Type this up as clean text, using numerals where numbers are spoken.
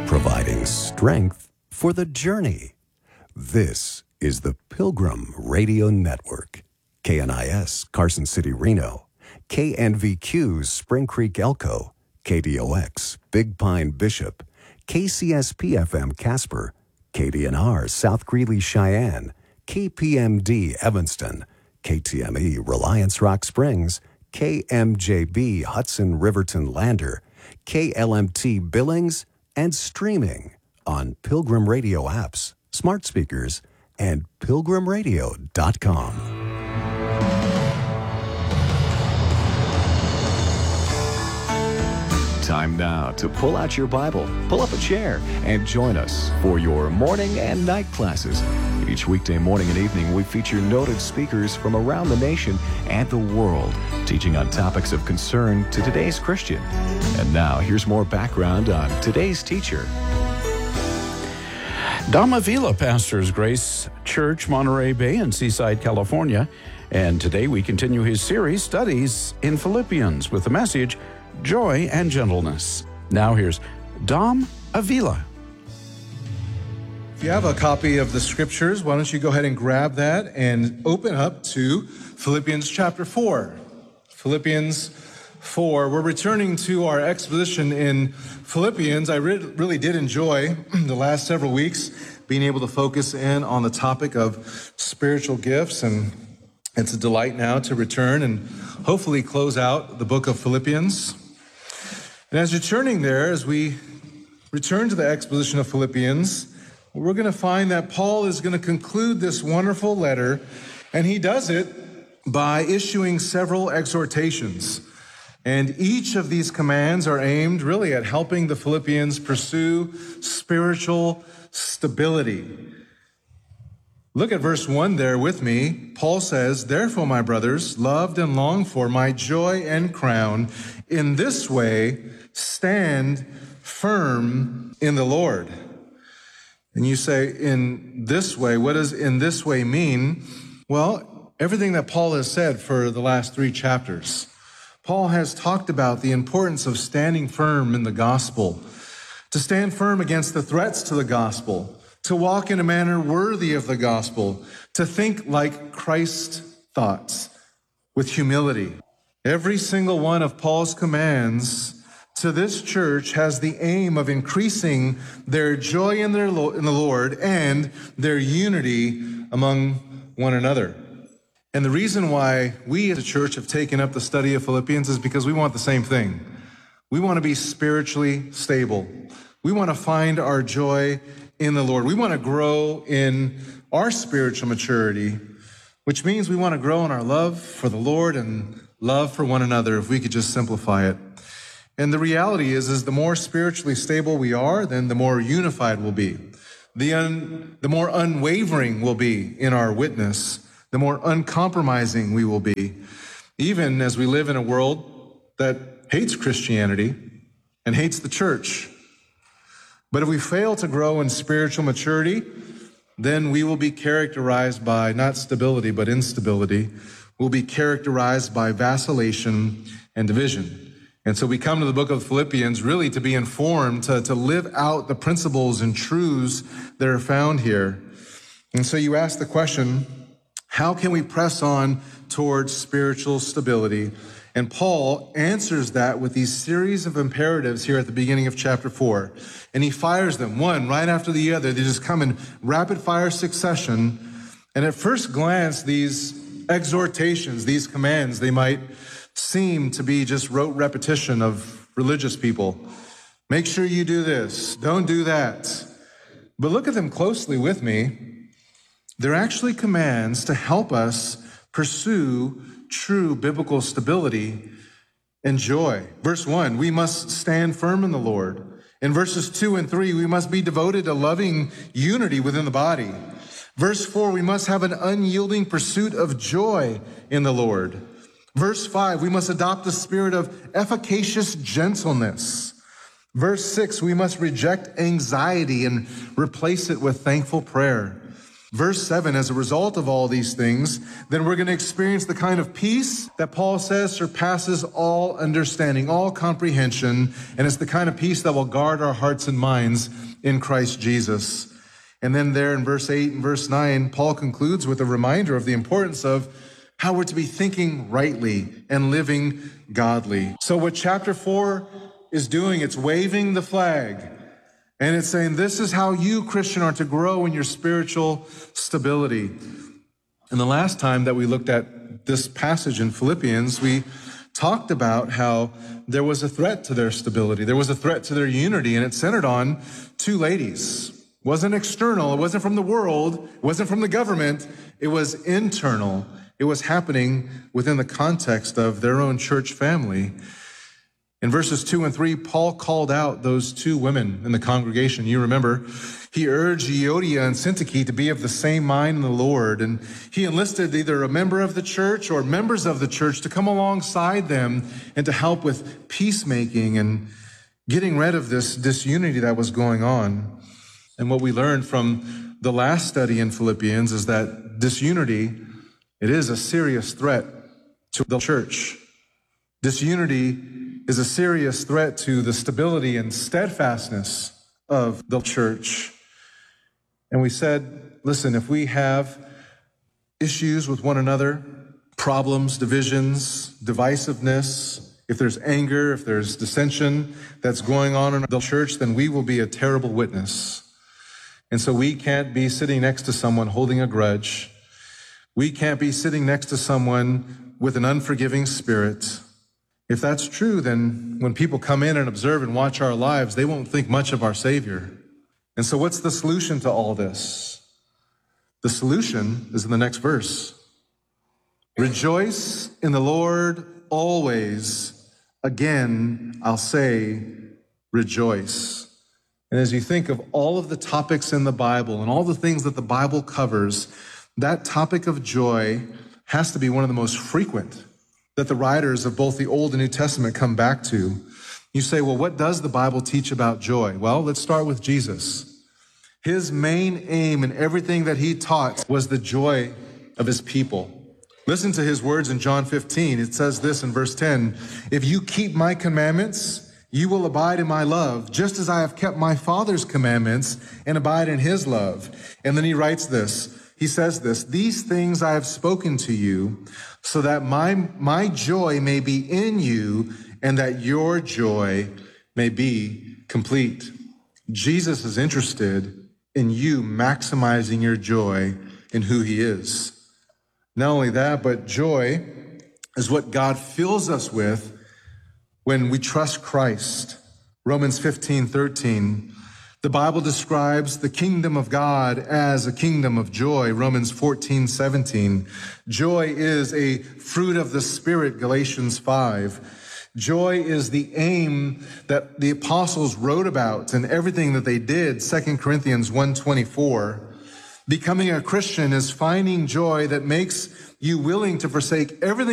providing strength for the journey. This is the Pilgrim Radio Network. KNIS, Carson City, Reno. KNVQ, Spring Creek, Elko. KDOX, Big Pine, Bishop. KCSP-FM, Casper. KDNR, South Greeley, Cheyenne. KPMD, Evanston. KTME, Reliance Rock Springs. KMJB, Hudson Riverton Lander. KLMT, Billings, and streaming on Pilgrim Radio apps, smart speakers, and pilgrimradio.com. Time now to pull out your Bible, pull up a chair, and join us for your morning and night classes. Each weekday morning and evening, we feature noted speakers from around the nation and the world, teaching on topics of concern to today's Christian. And now, here's more background on today's teacher. Dom Avila pastors Grace Church, Monterey Bay in Seaside, California. And today we continue his series, Studies in Philippians, with the message, Joy and Gentleness. Now here's Dom Avila. If you have a copy of the scriptures, why don't you go ahead and grab that and open up to Philippians chapter 4. Philippians 4. We're returning to our exposition in Philippians. I really did enjoy the last several weeks being able to focus in on the topic of spiritual gifts, and it's a delight now to return and hopefully close out the book of Philippians. And as you're turning there, as we return to the exposition of Philippians, we're going to find that Paul is going to conclude this wonderful letter, and he does it by issuing several exhortations. And each of these commands are aimed really at helping the Philippians pursue spiritual stability. Look at verse 1 there with me. Paul says, "Therefore, my brothers, loved and longed for, my joy and crown, in this way stand firm in the Lord." And you say, in this way, what does in this way mean? Well, everything that Paul has said for the last 3 chapters. Paul has talked about the importance of standing firm in the gospel, to stand firm against the threats to the gospel, to walk in a manner worthy of the gospel, to think like Christ thought, with humility. Every single one of Paul's commands to this church has the aim of increasing their joy in the Lord and their unity among one another. And the reason why we as a church have taken up the study of Philippians is because we want the same thing. We want to be spiritually stable. We want to find our joy in the Lord. We want to grow in our spiritual maturity, which means we want to grow in our love for the Lord and love for one another, if we could just simplify it. And the reality is the more spiritually stable we are, then the more unified we'll be. The more unwavering we'll be in our witness, the more uncompromising we will be, even as we live in a world that hates Christianity and hates the church. But if we fail to grow in spiritual maturity, then we will be characterized by not stability, but instability. We'll be characterized by vacillation and division. And so we come to the book of Philippians really to be informed, to live out the principles and truths that are found here. And so you ask the question, how can we press on towards spiritual stability? And Paul answers that with these series of imperatives here at the beginning of chapter 4. And he fires them one right after the other. They just come in rapid fire succession. And at first glance, these exhortations, these commands, they might seem to be just rote repetition of religious people. Make sure you do this. Don't do that. But look at them closely with me. They're actually commands to help us pursue true biblical stability and joy. Verse 1, we must stand firm in the Lord. In verses 2 and 3, we must be devoted to loving unity within the body. Verse 4, we must have an unyielding pursuit of joy in the Lord. Verse 5, we must adopt the spirit of efficacious gentleness. Verse 6, we must reject anxiety and replace it with thankful prayer. Verse 7, as a result of all these things, then we're going to experience the kind of peace that Paul says surpasses all understanding, all comprehension, and it's the kind of peace that will guard our hearts and minds in Christ Jesus. And then there in verse 8 and verse 9, Paul concludes with a reminder of the importance of how we're to be thinking rightly and living godly. So what chapter 4 is doing, it's waving the flag. And it's saying, this is how you, Christian, are to grow in your spiritual stability. And the last time that we looked at this passage in Philippians, we talked about how there was a threat to their stability. There was a threat to their unity, and it centered on two ladies. It wasn't external. It wasn't from the world. It wasn't from the government. It was internal. It was happening within the context of their own church family. In verses 2 and 3, Paul called out those two women in the congregation. You remember, he urged Euodia and Syntyche to be of the same mind in the Lord, and he enlisted either a member of the church or members of the church to come alongside them and to help with peacemaking and getting rid of this disunity that was going on. And what we learned from the last study in Philippians is that disunity, it is a serious threat to the church. Disunity is a serious threat to the stability and steadfastness of the church. And we said, listen, if we have issues with one another, problems, divisions, divisiveness, if there's anger, if there's dissension that's going on in the church, then we will be a terrible witness. And so we can't be sitting next to someone holding a grudge. We can't be sitting next to someone with an unforgiving spirit. If that's true, then when people come in and observe and watch our lives, they won't think much of our Savior. And so what's the solution to all this? The solution is in the next verse. Rejoice in the Lord always. Again, I'll say, rejoice. And as you think of all of the topics in the Bible and all the things that the Bible covers, that topic of joy has to be one of the most frequent that the writers of both the Old and New Testament come back to. You say, well, what does the Bible teach about joy? Well, let's start with Jesus. His main aim in everything that he taught was the joy of his people. Listen to his words in John 15. It says this in verse 10, if you keep my commandments, you will abide in my love, just as I have kept my Father's commandments and abide in his love. And then he writes this. He says this, these things I have spoken to you so that my joy may be in you and that your joy may be complete. Jesus is interested in you maximizing your joy in who he is. Not only that, but joy is what God fills us with when we trust Christ. Romans 15:13. The Bible describes the kingdom of God as a kingdom of joy. Romans 14:17. Joy is a fruit of the Spirit. Galatians 5. Joy is the aim that the apostles wrote about and everything that they did. 2 Corinthians 1:24. Becoming a Christian is finding joy that makes you willing to forsake everything